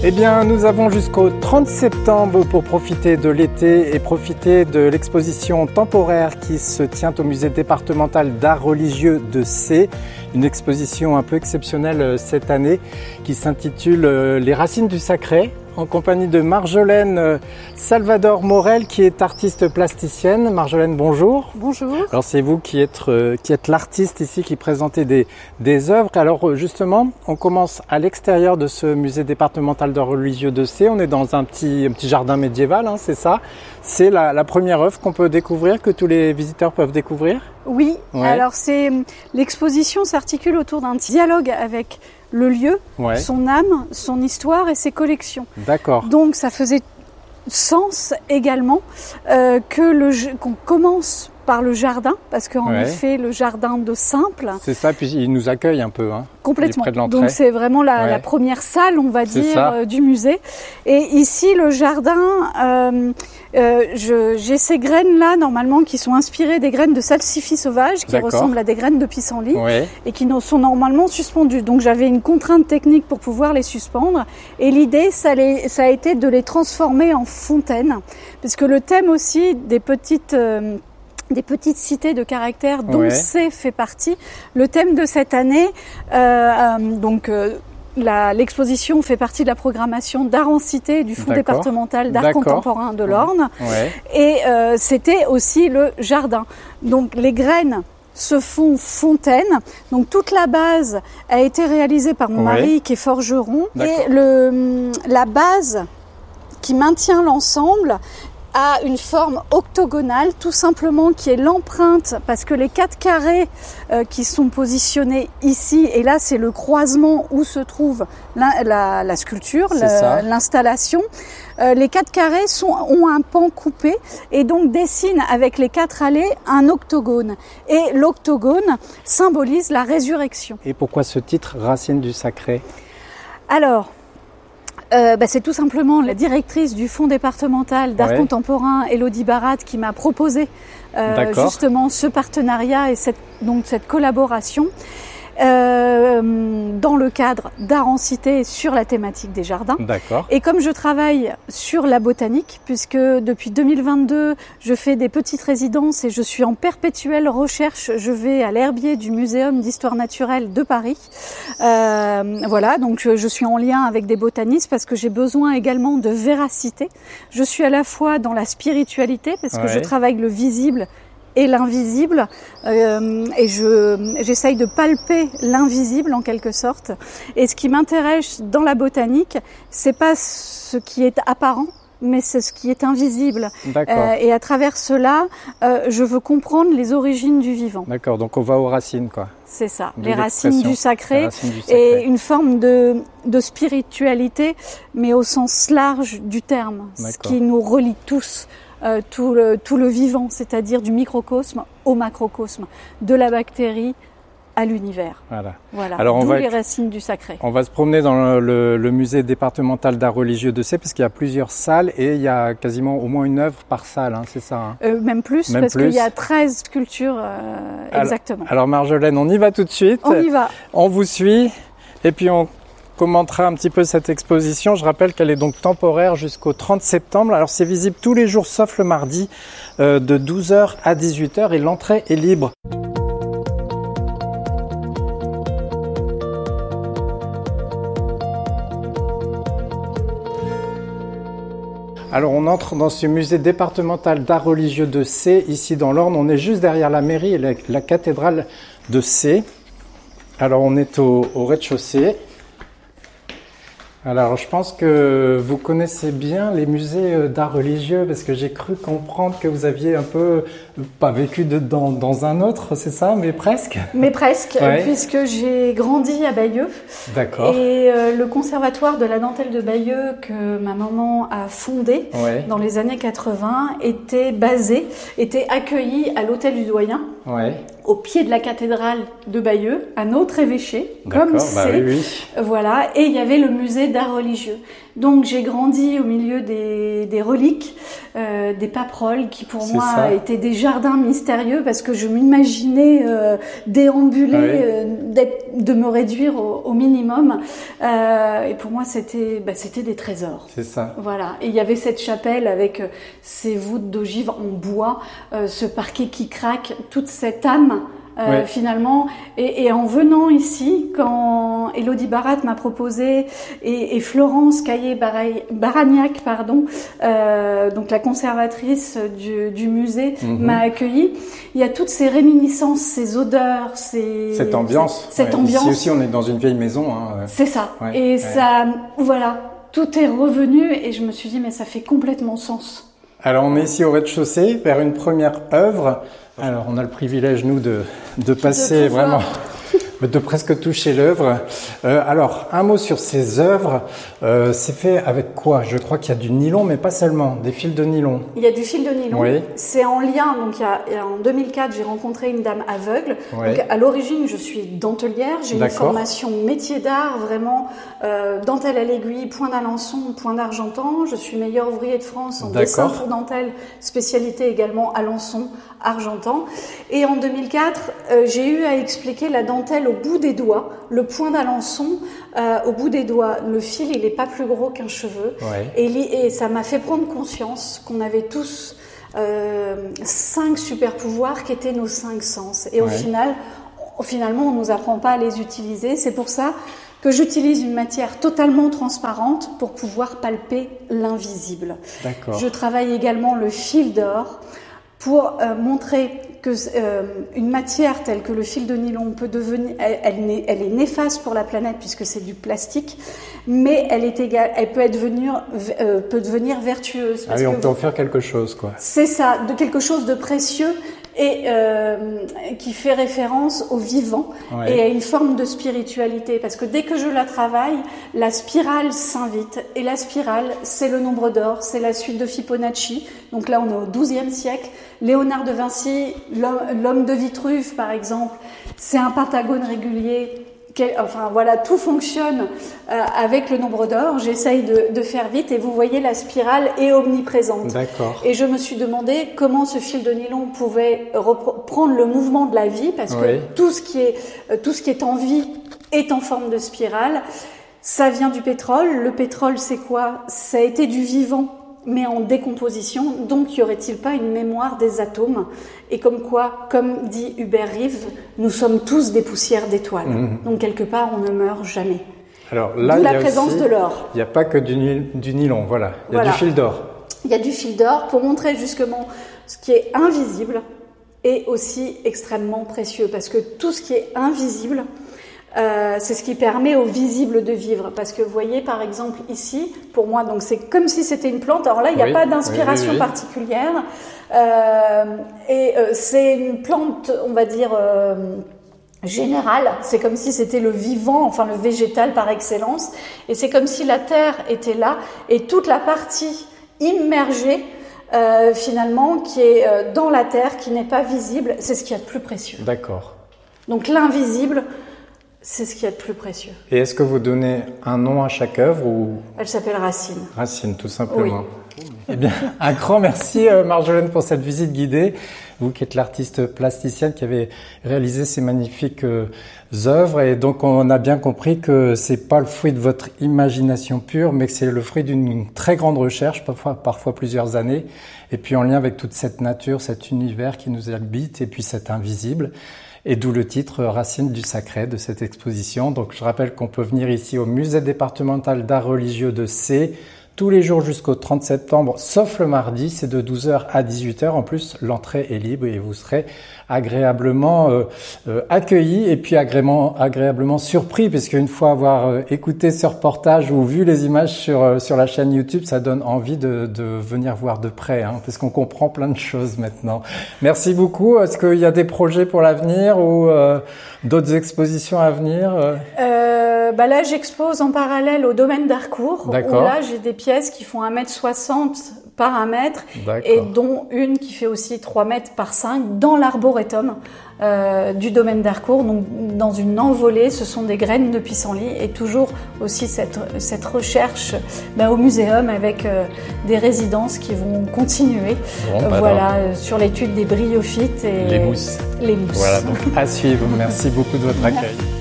Eh bien, nous avons jusqu'au 30 septembre pour profiter de l'été et profiter de l'exposition temporaire qui se tient au musée départemental d'art religieux de Sées. Une exposition un peu exceptionnelle cette année qui s'intitule « Les racines du sacré ». En compagnie de Marjolaine Salvador Morel, qui est artiste plasticienne. Marjolaine, bonjour. Bonjour. Alors c'est vous qui êtes l'artiste ici, qui présentez des œuvres. Alors justement, on commence à l'extérieur de ce musée départemental d'art religieux de Sées. On est dans un petit jardin médiéval, hein, c'est ça. C'est la première œuvre qu'on peut découvrir, que tous les visiteurs peuvent découvrir. Oui, ouais. Alors l'exposition s'articule autour d'un dialogue avec le lieu, ouais. Son âme, son histoire et ses collections. D'accord. Donc ça faisait sens également qu'on commence par le jardin, parce qu'en ouais. effet, le jardin de Simple... C'est ça, puis il nous accueille un peu. Hein, complètement. Près de l'entrée. Donc c'est vraiment ouais. la première salle, on va dire, du musée. Et ici, le jardin, j'ai ces graines-là, normalement, qui sont inspirées des graines de salsifis sauvage, qui ressemblent à des graines de pissenlit, ouais. et qui sont normalement suspendues. Donc j'avais une contrainte technique pour pouvoir les suspendre. Et l'idée, ça a été de les transformer en fontaines, puisque le thème aussi des petites cités de caractère dont ouais. Sées fait partie. Le thème de cette année, l'exposition fait partie de la programmation d'art en cité du Fonds départemental d'art contemporain de l'Orne. Ouais. Et c'était aussi le jardin. Donc les graines se font fontaine. Donc toute la base a été réalisée par mon mari qui est forgeron. Et la base qui maintient l'ensemble a une forme octogonale, tout simplement, qui est l'empreinte, parce que les 4 carrés qui sont positionnés ici, et là c'est le croisement où se trouve la sculpture, l'installation, les 4 carrés ont un pan coupé et donc dessinent avec les 4 allées un octogone. Et l'octogone symbolise la résurrection. Et pourquoi ce titre, Racines du sacré ? Alors, c'est tout simplement la directrice du Fonds départemental d'art contemporain, Elodie Barat, qui m'a proposé justement ce partenariat et cette collaboration dans le cadre d'art en cité sur la thématique des jardins. D'accord. Et comme je travaille sur la botanique, puisque depuis 2022, je fais des petites résidences et je suis en perpétuelle recherche, je vais à l'herbier du Muséum d'histoire naturelle de Paris. Voilà, donc je suis en lien avec des botanistes parce que j'ai besoin également de véracité. Je suis à la fois dans la spiritualité parce que je travaille le visible et l'invisible, et j'essaye de palper l'invisible en quelque sorte. Et ce qui m'intéresse dans la botanique, c'est pas ce qui est apparent, mais c'est ce qui est invisible. Et à travers cela, je veux comprendre les origines du vivant. D'accord, donc on va aux racines, quoi. C'est ça, les racines du sacré, et une forme de spiritualité, mais au sens large du terme, ce qui nous relie tous. Tout le vivant, c'est-à-dire du microcosme au macrocosme, de la bactérie à l'univers. Voilà. Alors d'où les racines du sacré. On va se promener dans le musée départemental d'art religieux de Sées, parce qu'il y a plusieurs salles et il y a quasiment au moins une œuvre par salle, hein, c'est ça Même plus, parce qu'il y a 13 sculptures exactement. Alors Marjolaine, on y va tout de suite. On y va. On vous suit et puis on commentera un petit peu cette exposition. Je rappelle qu'elle est donc temporaire jusqu'au 30 septembre. Alors c'est visible tous les jours sauf le mardi de 12h à 18h et l'entrée est libre. Alors on entre dans ce musée départemental d'art religieux de Sées, ici dans l'Orne. On est juste derrière la mairie et la cathédrale de Sées. Alors on est au rez-de-chaussée. Alors, je pense que vous connaissez bien les musées d'art religieux parce que j'ai cru comprendre que vous aviez un peu, pas vécu dans un autre, c'est ça, mais presque. Mais presque, puisque j'ai grandi à Bayeux. D'accord. Et le conservatoire de la dentelle de Bayeux que ma maman a fondé dans les années 80 était accueilli à l'hôtel du Doyen. Ouais. Au pied de la cathédrale de Bayeux, un autre évêché, comme c'est. Oui. Voilà, et il y avait le musée d'art religieux. Donc j'ai grandi au milieu des reliques, des paperoles qui pour moi étaient des jardins mystérieux parce que je m'imaginais déambuler, de me réduire au minimum. Et pour moi c'était des trésors. C'est ça. Voilà. Et il y avait cette chapelle avec ses voûtes d'ogive en bois, ce parquet qui craque, toute cette âme. Finalement, et en venant ici, quand Élodie Barat m'a proposé et Florence Caillé-Baragnac, donc la conservatrice du musée, m'a accueillie. Il y a toutes ces réminiscences, ces odeurs, cette ambiance. Cette ambiance. Ici aussi, on est dans une vieille maison. Hein. C'est ça. Ça, voilà, tout est revenu et je me suis dit mais ça fait complètement sens. Alors on est ici au rez-de-chaussée vers une première œuvre. Alors on a le privilège nous de passer vraiment, de presque toucher l'œuvre. Alors un mot sur ces œuvres. C'est fait avec quoi? Je crois qu'il y a du nylon, mais pas seulement, des fils de nylon. Il y a du fil de nylon. Oui. C'est en lien. Donc en 2004, j'ai rencontré une dame aveugle. Oui. Donc à l'origine, je suis dentelière. J'ai une formation métier d'art, vraiment dentelle à l'aiguille, point d'Alençon, point d'Argentan. Je suis meilleur ouvrier de France en dessin pour dentelle, spécialité également Alençon, Argentan. Et en 2004, j'ai eu à expliquer la dentelle au bout des doigts, le point d'Alençon au bout des doigts. Le fil, il n'est pas plus gros qu'un cheveu. Et ça m'a fait prendre conscience qu'on avait tous 5 super pouvoirs qui étaient nos 5 sens. Et finalement, on ne nous apprend pas à les utiliser. C'est pour ça que j'utilise une matière totalement transparente pour pouvoir palper l'invisible. Je travaille également le fil d'or pour montrer que une matière telle que le fil de nylon peut devenir, elle est néfaste pour la planète puisque c'est du plastique, mais elle peut devenir vertueuse. Parce on peut en faire quelque chose, quoi. C'est ça, de quelque chose de précieux et qui fait référence au vivant et à une forme de spiritualité. Parce que dès que je la travaille, la spirale s'invite. Et la spirale, c'est le nombre d'or, c'est la suite de Fibonacci. Donc là, on est au XIIe siècle. Léonard de Vinci, l'homme de Vitruve, par exemple, c'est un pentagone régulier. Enfin voilà, tout fonctionne avec le nombre d'or. J'essaye de faire vite et vous voyez la spirale est omniprésente. Et je me suis demandé comment ce fil de nylon pouvait reprendre le mouvement de la vie parce que tout ce qui est en vie est en forme de spirale. Ça vient du pétrole. Le pétrole, c'est quoi? Ça a été du vivant, mais en décomposition. Donc, y aurait-il pas une mémoire des atomes? Et comme quoi, comme dit Hubert Reeves, nous sommes tous des poussières d'étoiles. Donc, quelque part, on ne meurt jamais. Alors là, d'où la présence de l'or. Il n'y a pas que du nylon, voilà. Il y a du fil d'or. Il y a du fil d'or pour montrer justement ce qui est invisible et aussi extrêmement précieux. Parce que tout ce qui est invisible, c'est ce qui permet au visible de vivre. Parce que vous voyez, par exemple, ici, pour moi, donc c'est comme si c'était une plante. Alors là, il n'y a pas d'inspiration particulière. C'est une plante, on va dire, générale. C'est comme si c'était le vivant, enfin le végétal par excellence. Et c'est comme si la terre était là. Et toute la partie immergée, finalement, qui est dans la terre, qui n'est pas visible, c'est ce qu'il y a de plus précieux. Donc l'invisible, c'est ce qu'il y a de plus précieux. Et est-ce que vous donnez un nom à chaque œuvre ou... Elle s'appelle Racine. Racine, tout simplement. Eh bien, un grand merci Marjolaine pour cette visite guidée. Vous qui êtes l'artiste plasticienne qui avez réalisé ces magnifiques œuvres. Et donc, on a bien compris que c'est pas le fruit de votre imagination pure, mais que c'est le fruit d'une très grande recherche, parfois plusieurs années. Et puis en lien avec toute cette nature, cet univers qui nous habite et puis cet invisible. Et d'où le titre Racines du sacré de cette exposition. Donc je rappelle qu'on peut venir ici au musée départemental d'art religieux de C tous les jours jusqu'au 30 septembre, sauf le mardi, c'est de 12h à 18h. En plus, l'entrée est libre et vous serez agréablement accueillis et puis agréablement surpris, puisque une fois avoir écouté ce reportage ou vu les images sur la chaîne YouTube, ça donne envie de venir voir de près, parce qu'on comprend plein de choses maintenant. Merci beaucoup. Est-ce qu'il y a des projets pour l'avenir ou d'autres expositions à venir Là, j'expose en parallèle au domaine d'Harcourt, où là, j'ai des pièces qui font 1,60 m par 1 mètre et dont une qui fait aussi 3 mètres par 5 dans l'arboretum du domaine d'Harcourt. Donc dans une envolée, ce sont des graines de pissenlit et toujours aussi cette recherche au muséum avec des résidences qui vont continuer sur l'étude des bryophytes et les mousses. Les mousses. Voilà, donc à suivre. Merci beaucoup de votre accueil.